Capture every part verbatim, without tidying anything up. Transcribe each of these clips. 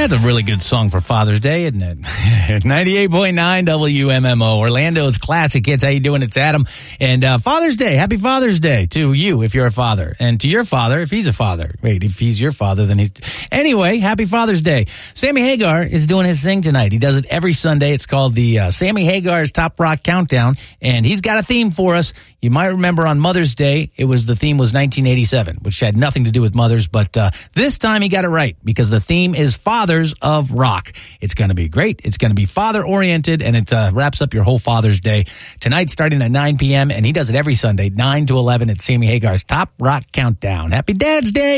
That's a really good song for Father's Day, isn't it? ninety-eight point nine W M M O, Orlando's classic hits. How you doing? It's Adam. And uh, Father's Day. Happy Father's Day to you if you're a father. And to your father if he's a father. Wait, if he's your father, then he's... Anyway, happy Father's Day. Sammy Hagar is doing his thing tonight. He does it every Sunday. It's called the uh, Sammy Hagar's Top Rock Countdown. And he's got a theme for us. You might remember on Mother's Day, it was the theme was nineteen eighty-seven, which had nothing to do with mothers. But uh, this time he got it right because the theme is Fathers of Rock. It's going to be great. It's going to be father-oriented, and it uh, wraps up your whole Father's Day. Tonight, starting at nine p.m., and he does it every Sunday, nine to eleven at Sammy Hagar's Top Rock Countdown. Happy Dad's Day.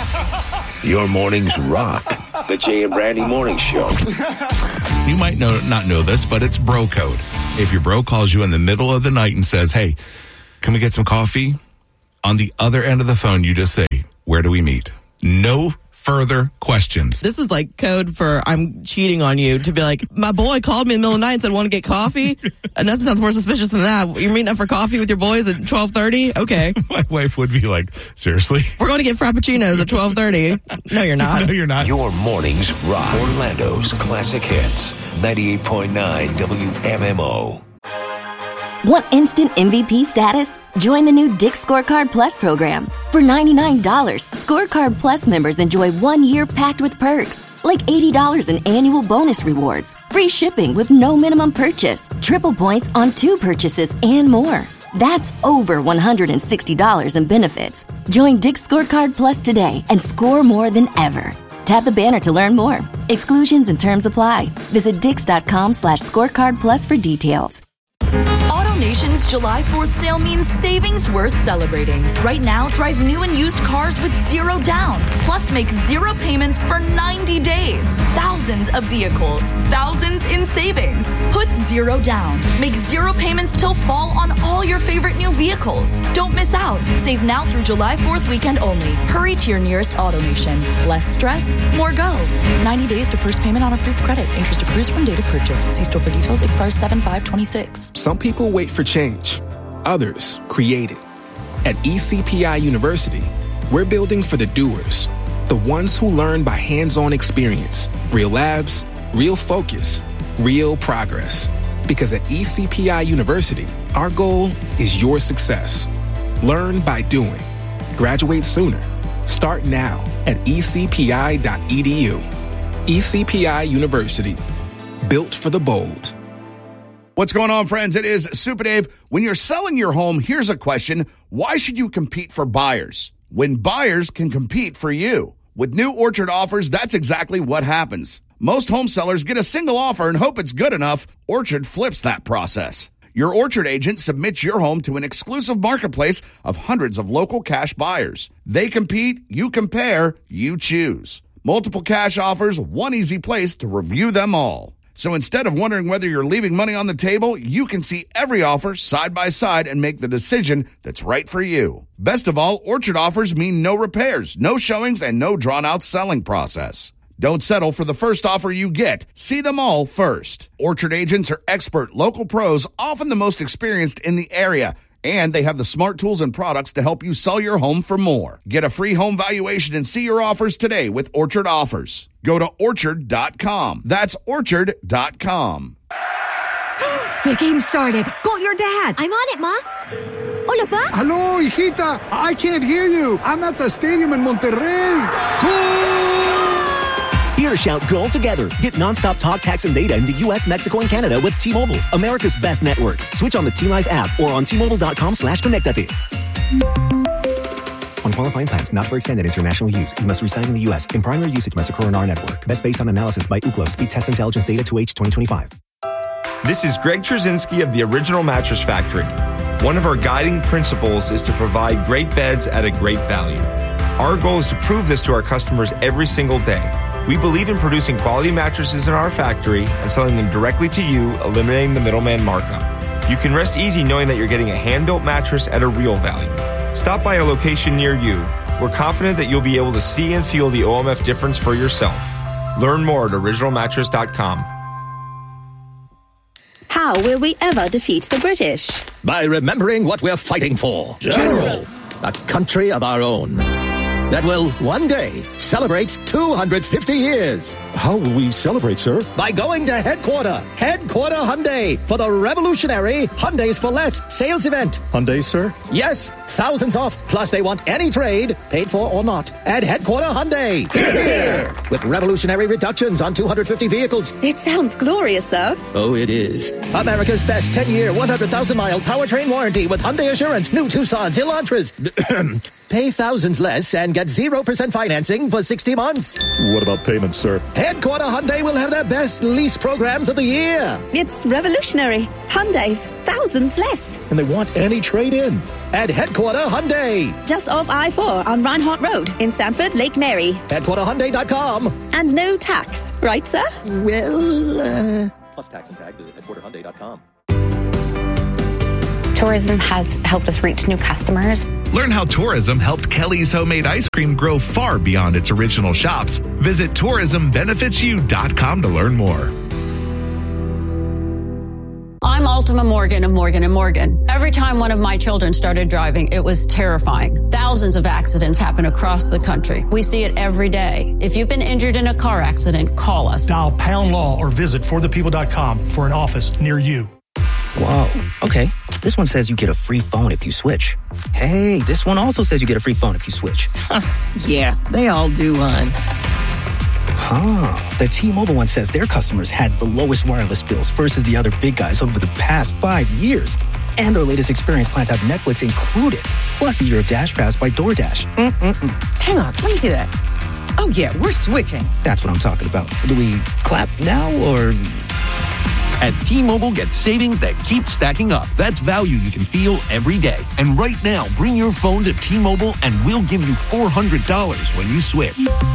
Your mornings rock. The Jay and Randy Morning Show. You might know, not know this, but it's bro code. If your bro calls you in the middle of the night and says, hey, can we get some coffee? On the other end of the phone, you just say, where do we meet? No further questions. This is like code for I'm cheating on you, to be like, my boy called me in the middle of the night and said, want to get coffee? And nothing sounds more suspicious than that. You're meeting up for coffee with your boys at twelve thirty? Okay. My wife would be like, seriously? We're going to get frappuccinos at twelve thirty. No, you're not. No, you're not. Your mornings rock. Orlando's classic hits. ninety-eight point nine W M M O. Want instant M V P status? Join the new Dick's Scorecard Plus program. For ninety-nine dollars, Scorecard Plus members enjoy one year packed with perks, like eighty dollars in annual bonus rewards, free shipping with no minimum purchase, triple points on two purchases, and more. That's over one hundred sixty dollars in benefits. Join Dick's Scorecard Plus today and score more than ever. Tap the banner to learn more. Exclusions and terms apply. Visit dix.com slash scorecard plus for details. AutoNation's July fourth sale means savings worth celebrating. Right now, drive new and used cars with zero down. Plus, make zero payments for ninety days. Thousands of vehicles. Thousands in savings. Put zero down. Make zero payments till fall on all your favorite new vehicles. Don't miss out. Save now through July fourth weekend only. Hurry to your nearest AutoNation. Less stress, more go. ninety days to first payment on approved credit. Interest accrues from date of purchase. See store for details. Expires seven five twenty-six. Some people wait for change. Others create it. At E C P I University, we're building for the doers, the ones who learn by hands-on experience, real labs, real focus, real progress. Because at E C P I University, our goal is your success. Learn by doing. Graduate sooner. Start now at e c p i dot e d u. E C P I University, built for the bold. What's going on, friends? It is Super Dave. When you're selling your home, here's a question. Why should you compete for buyers when buyers can compete for you? With new Orchard offers, that's exactly what happens. Most home sellers get a single offer and hope it's good enough. Orchard flips that process. Your Orchard agent submits your home to an exclusive marketplace of hundreds of local cash buyers. They compete, you compare, you choose. Multiple cash offers, one easy place to review them all. So instead of wondering whether you're leaving money on the table, you can see every offer side by side and make the decision that's right for you. Best of all, Orchard offers mean no repairs, no showings, and no drawn-out selling process. Don't settle for the first offer you get. See them all first. Orchard agents are expert local pros, often the most experienced in the area. And they have the smart tools and products to help you sell your home for more. Get a free home valuation and see your offers today with Orchard Offers. Go to orchard dot com. That's orchard dot com. The game started. Call your dad. I'm on it, Ma. Hola, Pa. Hello, hijita. I can't hear you. I'm at the stadium in Monterrey. Goal! Hear shout goal together. Get nonstop talk, text, and data in the U S, Mexico, and Canada with T-Mobile, America's best network. Switch on the T-Life app or on T Mobile dot com slash connectate. On qualifying plans, not for extended international use. You must reside in the U S. In primary usage must occur on our network. Best based on analysis by Ookla. Speed test intelligence data to H twenty twenty-five. This is Greg Trzynski of the Original Mattress Factory. One of our guiding principles is to provide great beds at a great value. Our goal is to prove this to our customers every single day. We believe in producing quality mattresses in our factory and selling them directly to you, eliminating the middleman markup. You can rest easy knowing that you're getting a hand-built mattress at a real value. Stop by a location near you. We're confident that you'll be able to see and feel the O M F difference for yourself. Learn more at original mattress dot com. How will we ever defeat the British? By remembering what we're fighting for. General. A country of our own. that will one day celebrate two hundred fifty years. How will we celebrate, sir? By going to Headquarter, Headquarter Hyundai, for the revolutionary Hyundais for Less sales event. Hyundai, sir? Yes, thousands off, plus they want any trade, paid for or not, at Headquarter Hyundai. Here, here. With revolutionary reductions on two hundred fifty vehicles. It sounds glorious, sir. Oh, it is. America's best ten-year, one hundred thousand mile powertrain warranty with Hyundai Assurance, new Tucsons, Elantras. Pay thousands less and get zero percent financing for sixty months. What about payments, sir? Headquarter Hyundai will have their best lease programs of the year. It's revolutionary. Hyundai's thousands less. And they want any trade-in. At Headquarter Hyundai. Just off I four on Reinhardt Road in Sanford, Lake Mary. Headquarter Hyundai dot com. And no tax, right, sir? Well, uh... Plus tax and tag, visit Headquarter Hyundai dot com. Tourism has helped us reach new customers. Learn how tourism helped Kelly's Homemade Ice Cream grow far beyond its original shops. Visit tourism benefits you dot com to learn more. I'm Ultima Morgan of Morgan and Morgan. Every time one of my children started driving, it was terrifying. Thousands of accidents happen across the country. We see it every day. If you've been injured in a car accident, call us. Dial Pound Law or visit for the people dot com for an office near you. Whoa, okay. This one says you get a free phone if you switch. Hey, this one also says you get a free phone if you switch. Yeah, they all do, hon. Huh. The T-Mobile one says their customers had the lowest wireless bills versus the other big guys over the past five years. And their latest experience plans have Netflix included, plus a year of Dash Pass by DoorDash. Mm-mm-mm. Hang on, let me see that. Oh, yeah, we're switching. That's what I'm talking about. Do we clap now or... At T-Mobile, get savings that keep stacking up. That's value you can feel every day. And right now, bring your phone to T-Mobile and we'll give you four hundred dollars when you switch.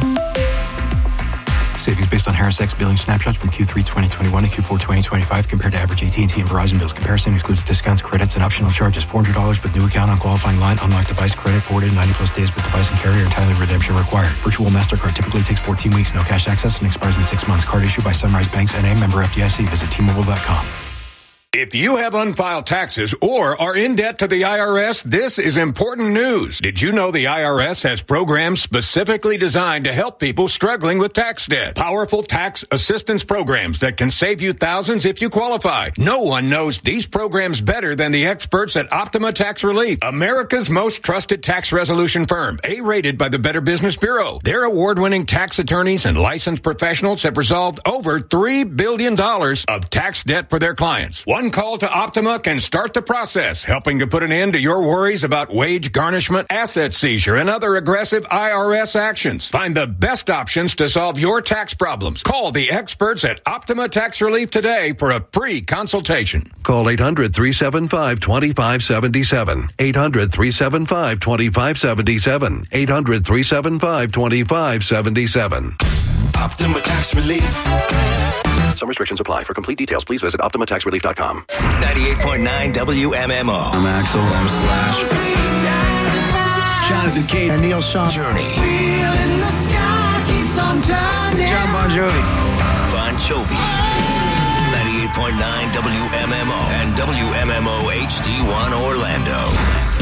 Savings based on Harris X billing snapshots from Q three twenty twenty-one to Q four twenty twenty-five compared to average A T and T and Verizon bills. Comparison excludes discounts, credits, and optional charges. four hundred dollars with new account on qualifying line. Unlocked device credit ported ninety plus days with device and carrier. Entirely redemption required. Virtual MasterCard typically takes fourteen weeks. No cash access and expires in six months. Card issued by Sunrise Banks N A, member F D I C. Visit T Mobile dot com. If you have unfiled taxes or are in debt to the I R S, this is important news. Did you know the I R S has programs specifically designed to help people struggling with tax debt? Powerful tax assistance programs that can save you thousands if you qualify. No one knows these programs better than the experts at Optima Tax Relief, America's most trusted tax resolution firm, A-rated by the Better Business Bureau. Their award-winning tax attorneys and licensed professionals have resolved over three billion dollars of tax debt for their clients. One call to Optima can start the process, helping to put an end to your worries about wage garnishment, asset seizure, and other aggressive I R S actions. Find the best options to solve your tax problems. Call the experts at Optima Tax Relief today for a free consultation. Call eight hundred, three seven five, two five seven seven. eight hundred, three seven five, two five seven seven. eight hundred, three seven five, two five seven seven. Optima Tax Relief. Some restrictions apply. For complete details, please visit Optima Tax Relief dot com. ninety-eight point nine W M M O. I'm Axel. I'm Slash. Jonathan Cage and Neil Sean. Journey. John Bon Jovi. Bon Jovi. ninety-eight point nine W M M O and W M M O H D one Orlando.